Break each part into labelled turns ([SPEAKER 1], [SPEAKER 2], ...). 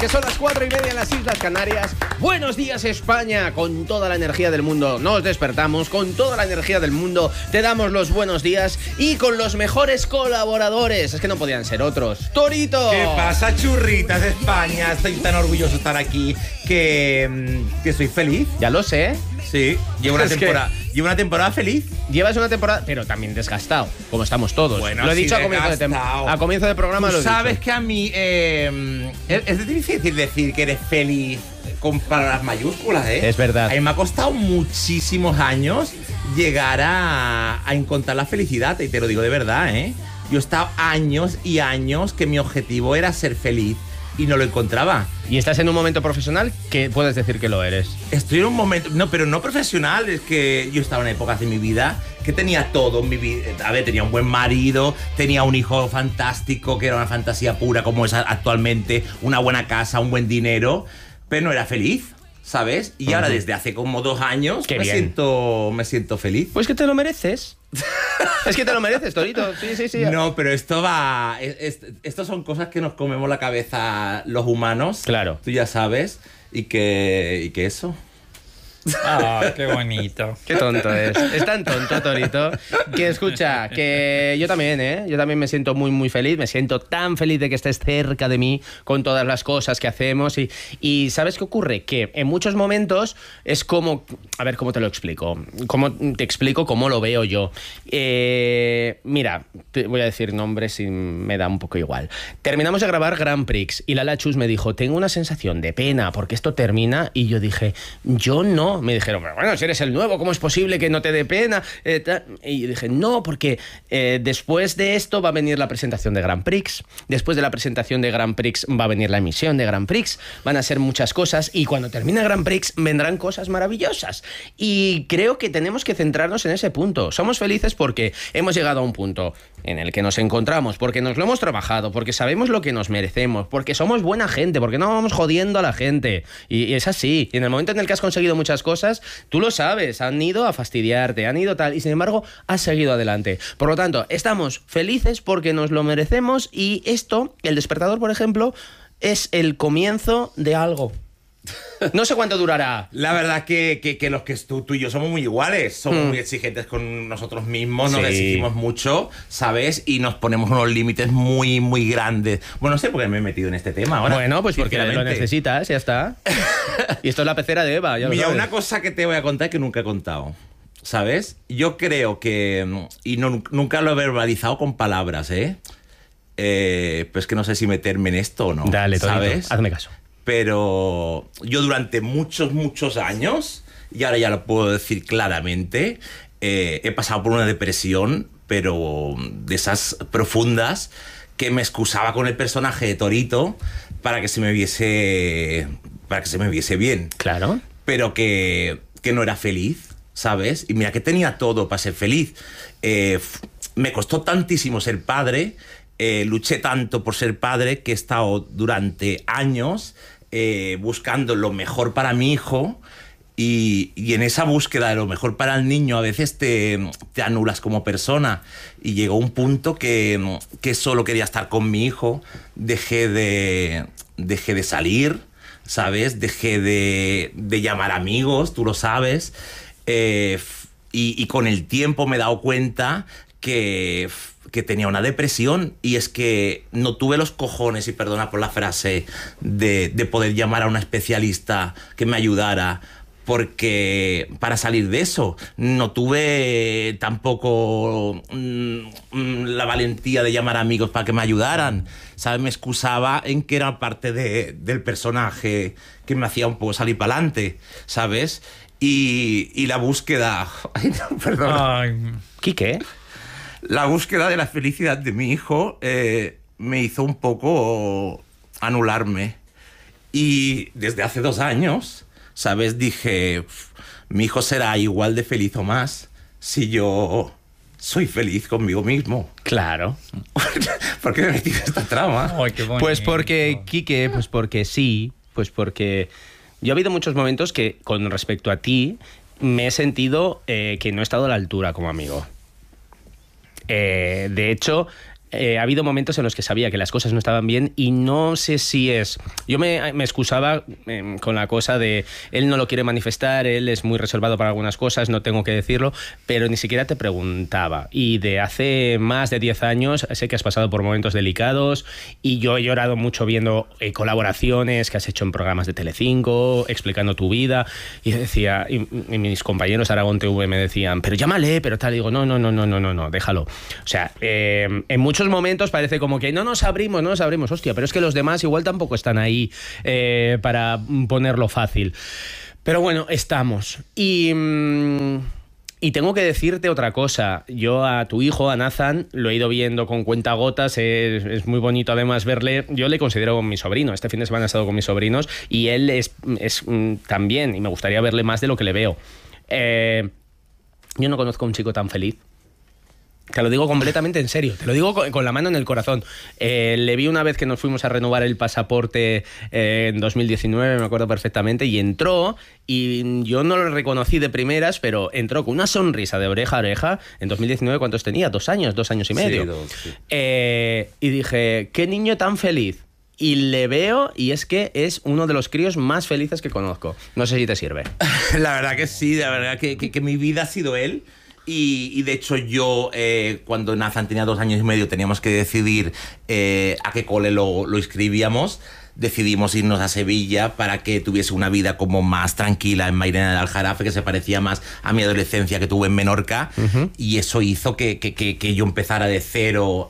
[SPEAKER 1] que son las 4:30 en las Islas Canarias. Buenos días, España. Con toda la energía del mundo nos despertamos, con toda la energía del mundo te damos los buenos días y con los mejores colaboradores. Es que no podían ser otros. ¡Torito!
[SPEAKER 2] ¿Qué pasa, churritas de España? Estoy tan orgulloso de estar aquí que soy feliz.
[SPEAKER 1] Ya lo sé.
[SPEAKER 2] Sí, llevo una temporada feliz.
[SPEAKER 1] Llevas una temporada, pero también desgastado, como estamos todos.
[SPEAKER 2] Bueno,
[SPEAKER 1] lo he
[SPEAKER 2] sí,
[SPEAKER 1] dicho a comienzo de programa.
[SPEAKER 2] Tú
[SPEAKER 1] lo he
[SPEAKER 2] sabes
[SPEAKER 1] dicho.
[SPEAKER 2] que a mí es difícil decir que eres feliz con palabras mayúsculas, ¿eh?
[SPEAKER 1] Es verdad.
[SPEAKER 2] A mí me ha costado muchísimos años llegar a encontrar la felicidad, y te lo digo de verdad, ¿eh? Yo he estado años y años que mi objetivo era ser feliz y no lo encontraba.
[SPEAKER 1] ¿Y estás en un momento profesional que puedes decir que lo eres?
[SPEAKER 2] Estoy en un momento, no, pero no profesional, es que yo estaba en épocas de mi vida que tenía todo en mi vida. A ver, tenía un buen marido, tenía un hijo fantástico, que era una fantasía pura como es actualmente, una buena casa, un buen dinero, pero no era feliz, ¿sabes? Y ahora desde hace como 2 años me siento feliz.
[SPEAKER 1] Pues que te lo mereces. Es que te lo mereces, Torito. Sí.
[SPEAKER 2] No, pero esto son cosas que nos comemos la cabeza los humanos.
[SPEAKER 1] Claro.
[SPEAKER 2] Tú ya sabes. Y que eso.
[SPEAKER 3] Ah, qué bonito.
[SPEAKER 1] Qué tonto es. Es tan tonto, Torito, que escucha, que yo también, ¿eh? Yo también me siento muy, muy feliz. Me siento tan feliz de que estés cerca de mí con todas las cosas que hacemos. Y ¿sabes qué ocurre? Que en muchos momentos es como... A ver, ¿cómo te lo explico? ¿Cómo te explico cómo lo veo yo? Mira, te voy a decir nombres y me da un poco igual. Terminamos de grabar Grand Prix y Lala Chus me dijo, tengo una sensación de pena porque esto termina. Y yo dije, yo no. Me dijeron, pero bueno, si eres el nuevo, ¿cómo es posible que no te dé pena? Y yo dije, no, porque después de esto va a venir la presentación de Grand Prix, después de la presentación de Grand Prix va a venir la emisión de Grand Prix, van a ser muchas cosas y cuando termine Grand Prix vendrán cosas maravillosas. Y creo que tenemos que centrarnos en ese punto. Somos felices porque hemos llegado a un punto en el que nos encontramos, porque nos lo hemos trabajado, porque sabemos lo que nos merecemos, porque somos buena gente, porque no vamos jodiendo a la gente. Y es así. Y en el momento en el que has conseguido muchas cosas, tú lo sabes, han ido a fastidiarte, han ido tal, y sin embargo has seguido adelante. Por lo tanto, estamos felices porque nos lo merecemos y esto, el despertador, por ejemplo, es el comienzo de algo. No sé cuánto durará.
[SPEAKER 2] La verdad que los que tú y yo somos muy iguales. Somos muy exigentes con nosotros mismos. Nos exigimos mucho, ¿sabes? Y nos ponemos unos límites muy, muy grandes. Bueno, no sé por qué me he metido en este tema ahora.
[SPEAKER 1] Bueno, pues porque lo necesitas, ya está. Y esto es la pecera de Eva, ya lo
[SPEAKER 2] Mira,
[SPEAKER 1] sabes.
[SPEAKER 2] una cosa que te voy a contar que nunca he contado, ¿sabes? Yo creo que... Y nunca lo he verbalizado con palabras, ¿eh? Pues que no sé si meterme en esto o no.
[SPEAKER 1] Dale, Torito,
[SPEAKER 2] ¿sabes?
[SPEAKER 1] hazme caso.
[SPEAKER 2] Pero yo durante muchos años, y ahora ya lo puedo decir claramente, he pasado por una depresión, pero de esas profundas, que me excusaba con el personaje de Torito para que se me viese bien.
[SPEAKER 1] Claro.
[SPEAKER 2] Pero que no era feliz, ¿sabes? Y mira que tenía todo para ser feliz. Me costó tantísimo ser padre, luché tanto por ser padre que he estado durante años buscando lo mejor para mi hijo y en esa búsqueda de lo mejor para el niño a veces te anulas como persona y llegó un punto que solo quería estar con mi hijo, dejé de salir, ¿sabes? Dejé de llamar amigos, tú lo sabes, y con el tiempo me he dado cuenta que tenía una depresión y es que no tuve los cojones, y perdona por la frase, de poder llamar a una especialista que me ayudara, porque para salir de eso no tuve tampoco la valentía de llamar a amigos para que me ayudaran, ¿sabes? Me excusaba en que era parte del personaje que me hacía un poco salir para adelante, ¿sabes? Y la búsqueda... Ay, no, perdón.
[SPEAKER 3] Ay,
[SPEAKER 1] ¿Quique?
[SPEAKER 2] La búsqueda de la felicidad de mi hijo me hizo un poco anularme. Y desde hace 2 años, ¿sabes? Dije, mi hijo será igual de feliz o más si yo soy feliz conmigo mismo.
[SPEAKER 1] Claro.
[SPEAKER 2] ¿Por qué me metí en esta trama?
[SPEAKER 3] ay, qué bonito.
[SPEAKER 1] Pues porque, Quique, pues porque sí, pues porque yo ha habido muchos momentos que con respecto a ti me he sentido que no he estado a la altura como amigo. De hecho, ha habido momentos en los que sabía que las cosas no estaban bien y no sé si es... Yo me excusaba con la cosa de él no lo quiere manifestar, él es muy reservado para algunas cosas, no tengo que decirlo, pero ni siquiera te preguntaba. Y de hace más de 10 años sé que has pasado por momentos delicados y yo he llorado mucho viendo colaboraciones que has hecho en programas de Telecinco, explicando tu vida, y decía, y mis compañeros de Aragón TV me decían, pero llámale, pero tal, y digo, no, déjalo. O sea, en muchos momentos parece como que no nos abrimos, hostia, pero es que los demás igual tampoco están ahí para ponerlo fácil. Pero bueno, estamos. Y tengo que decirte otra cosa. Yo a tu hijo, a Nathan, lo he ido viendo con cuentagotas. Es muy bonito además verle. Yo le considero mi sobrino. Este fin de semana he estado con mis sobrinos y él es también, y me gustaría verle más de lo que le veo. Yo no conozco a un chico tan feliz. Te lo digo completamente en serio, te lo digo con la mano en el corazón. Le vi una vez que nos fuimos a renovar el pasaporte en 2019, me acuerdo perfectamente, y entró, y yo no lo reconocí de primeras, pero entró con una sonrisa de oreja a oreja. En 2019, ¿cuántos tenía? 2 años y medio. Sí. Y dije, qué niño tan feliz. Y le veo, y es que es uno de los críos más felices que conozco. No sé si te sirve.
[SPEAKER 2] La verdad que sí, la verdad que mi vida ha sido él. Y de hecho yo, cuando Nathan tenía 2 años y medio, teníamos que decidir a qué cole lo inscribíamos. Decidimos irnos a Sevilla para que tuviese una vida como más tranquila en Mairena del Aljarafe, que se parecía más a mi adolescencia que tuve en Menorca. Y eso hizo que yo empezara de cero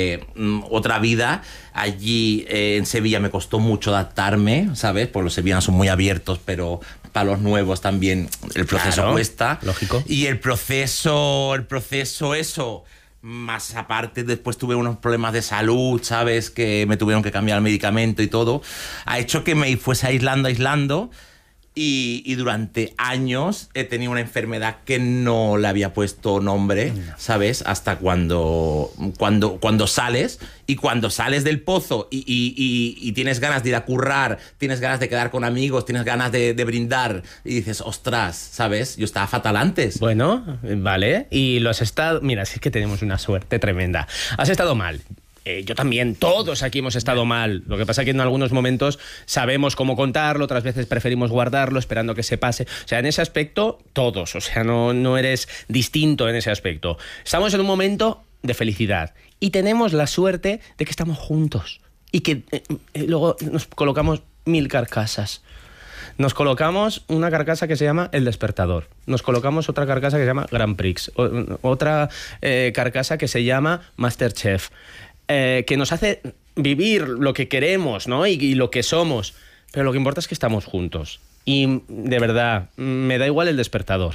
[SPEAKER 2] otra vida. Allí en Sevilla me costó mucho adaptarme, ¿sabes? Pues los sevillanos son muy abiertos, pero para los nuevos también el proceso cuesta.
[SPEAKER 1] Lógico.
[SPEAKER 2] Y el proceso eso... Más aparte, después tuve unos problemas de salud, ¿sabes? Que me tuvieron que cambiar el medicamento y todo. Ha hecho que me fuese aislando. Y durante años he tenido una enfermedad que no le había puesto nombre, ¿sabes? Hasta cuando sales, y cuando sales del pozo y tienes ganas de ir a currar, tienes ganas de quedar con amigos, tienes ganas de brindar, y dices, ostras, ¿sabes? Yo estaba fatal antes.
[SPEAKER 1] Bueno, vale. Y lo has estado... Mira, sí que tenemos una suerte tremenda. Has estado mal. Yo también, todos aquí hemos estado mal. Lo que pasa es que en algunos momentos sabemos cómo contarlo, otras veces preferimos guardarlo esperando que se pase. O sea, en ese aspecto, todos. O sea, no eres distinto en ese aspecto. Estamos en un momento de felicidad y tenemos la suerte de que estamos juntos y que luego nos colocamos 1000 carcasas. Nos colocamos una carcasa que se llama El Despertador. Nos colocamos otra carcasa que se llama Grand Prix. Otra carcasa que se llama Masterchef. Que nos hace vivir lo que queremos, ¿no? y lo que somos. Pero lo que importa es que estamos juntos. Y de verdad, me da igual El Despertador.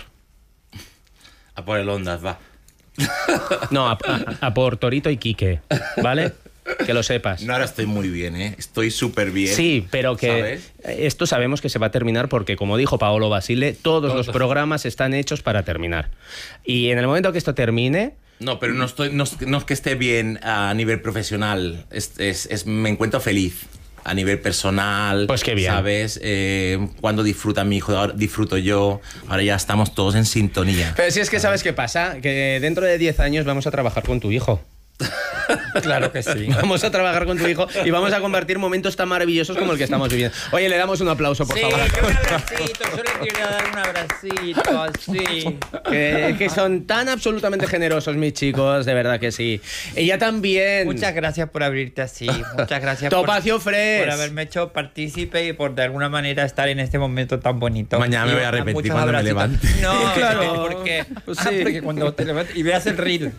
[SPEAKER 2] A por el Ondas, va.
[SPEAKER 1] No, a por Torito y Quique, ¿vale? Que lo sepas.
[SPEAKER 2] No, ahora estoy muy bien, ¿eh? Estoy súper bien.
[SPEAKER 1] Sí, pero que ¿sabes? Esto sabemos que se va a terminar porque, como dijo Paolo Basile, todos los programas están hechos para terminar. Y en el momento que esto termine...
[SPEAKER 2] No, pero no es que esté bien a nivel profesional. Me encuentro feliz a nivel personal.
[SPEAKER 1] Pues qué bien.
[SPEAKER 2] ¿Sabes? Cuando disfruta mi hijo, ahora disfruto yo. Ahora ya estamos todos en sintonía.
[SPEAKER 1] Pero si es que ¿sabes qué pasa? Que dentro de 10 años vamos a trabajar con tu hijo.
[SPEAKER 3] Claro que sí.
[SPEAKER 1] Vamos a trabajar con tu hijo y vamos a compartir momentos tan maravillosos como el que estamos viviendo. Oye, le damos un aplauso, por favor.
[SPEAKER 3] Sí, un abracito. Yo le quería dar un abracito, así.
[SPEAKER 1] Que son tan absolutamente generosos, mis chicos, de verdad que sí. Ella también.
[SPEAKER 3] Muchas gracias por abrirte así. Muchas gracias
[SPEAKER 1] Topacio Fresh,
[SPEAKER 3] por haberme hecho partícipe y por de alguna manera estar en este momento tan bonito.
[SPEAKER 2] Mañana me voy a arrepentir cuando me levante.
[SPEAKER 3] No,
[SPEAKER 1] claro.
[SPEAKER 3] Porque,
[SPEAKER 1] sí.
[SPEAKER 3] Porque cuando te levantes y veas el reel.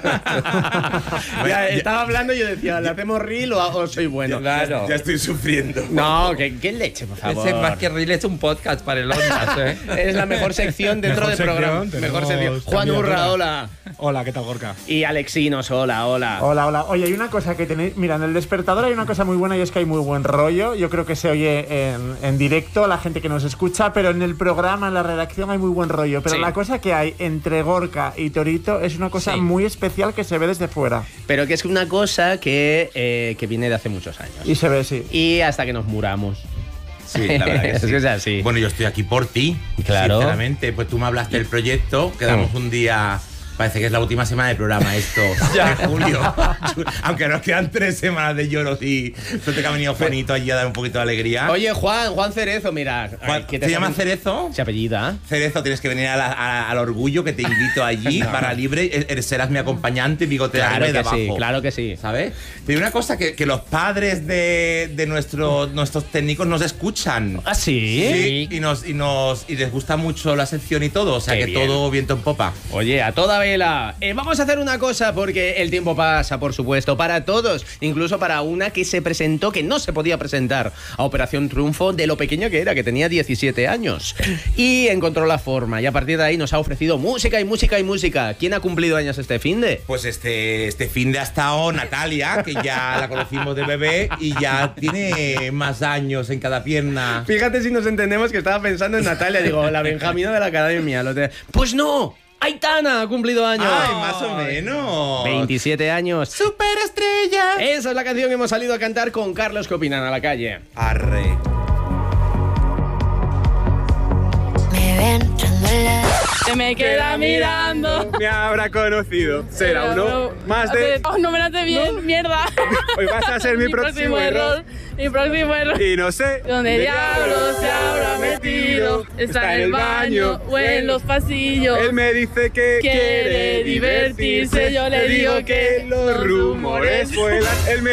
[SPEAKER 1] Ya estaba hablando y yo decía, ¿le hacemos reel o soy bueno?
[SPEAKER 3] Claro.
[SPEAKER 2] Ya estoy sufriendo.
[SPEAKER 1] No, ¿qué leche, por favor?
[SPEAKER 3] Ese más que reel es un podcast para el Ondas, ¿eh?
[SPEAKER 1] Es la mejor sección dentro del programa. Mejor sección. Juan Urra, hola.
[SPEAKER 4] Hola, ¿qué tal, Gorka?
[SPEAKER 1] Y Alexinos, hola.
[SPEAKER 4] Hola. Oye, hay una cosa que tenéis... Mira, en El Despertador hay una cosa muy buena y es que hay muy buen rollo. Yo creo que se oye en directo la gente que nos escucha, pero en el programa, en la redacción, hay muy buen rollo. Pero
[SPEAKER 1] sí,
[SPEAKER 4] la cosa que hay entre Gorka y Torito es una cosa muy especial que se ve desde fuera.
[SPEAKER 1] Pero que es una cosa que viene de hace muchos años.
[SPEAKER 4] Y se ve, sí.
[SPEAKER 1] Y hasta que nos muramos.
[SPEAKER 2] Sí, la verdad que sí.
[SPEAKER 1] Es que es así.
[SPEAKER 2] Bueno, yo estoy aquí por ti,
[SPEAKER 1] claro.
[SPEAKER 2] Sinceramente, pues tú me hablaste del proyecto, quedamos un día Parece que es la última semana del programa esto, de julio. Aunque nos quedan 3 semanas de lloros y suerte que ha venido Juanito allí a dar un poquito de alegría.
[SPEAKER 1] Oye, Juan Cerezo, mira.
[SPEAKER 2] ¿Se llama Cerezo?
[SPEAKER 1] Se apellida.
[SPEAKER 2] Cerezo, tienes que venir al Orgullo, que te invito allí, barra libre. Serás mi acompañante, bigote de arriba y de abajo.
[SPEAKER 1] Claro que sí.
[SPEAKER 2] ¿Sabes? Pero una cosa, que los padres de nuestros técnicos nos escuchan.
[SPEAKER 1] ¿Ah, sí?
[SPEAKER 2] Sí, y les gusta mucho la sección y todo. O sea,
[SPEAKER 1] Qué
[SPEAKER 2] que
[SPEAKER 1] bien.
[SPEAKER 2] todo viento en popa.
[SPEAKER 1] Oye, a toda vela. Vamos a hacer una cosa porque el tiempo pasa, por supuesto, para todos. Incluso para una que se presentó, que no se podía presentar a Operación Triunfo de lo pequeño que era, que tenía 17 años. Y encontró la forma. Y a partir de ahí nos ha ofrecido música y música y música. ¿Quién ha cumplido años este finde?
[SPEAKER 2] Pues este finde ha estado Natalia, que ya la conocimos de bebé y ya tiene más años en cada pierna.
[SPEAKER 1] Fíjate si nos entendemos que estaba pensando en Natalia. Digo, la Benjamina de la academia. Pues no. Aitana ha cumplido años.
[SPEAKER 2] Ay, más o menos.
[SPEAKER 1] 27 años.
[SPEAKER 2] ¡Superestrella!
[SPEAKER 1] Esa es la canción que hemos salido a cantar con Carlos. ¿Qué opinan a la calle?
[SPEAKER 2] Arre.
[SPEAKER 5] Me ven entrando en la...
[SPEAKER 6] Se me queda mirando.
[SPEAKER 7] Me habrá conocido. Será uno más de...
[SPEAKER 6] Oh, no me lo hace bien, mierda.
[SPEAKER 7] Hoy vas a ser mi próximo error.
[SPEAKER 6] Mi próximo error.
[SPEAKER 7] Y no sé
[SPEAKER 6] ¿Dónde diablos se habrá metido? ¿Está en el baño o en los pasillos?
[SPEAKER 7] Él me dice que
[SPEAKER 6] quiere divertirse, yo le digo que
[SPEAKER 7] los rumores vuelan. Él me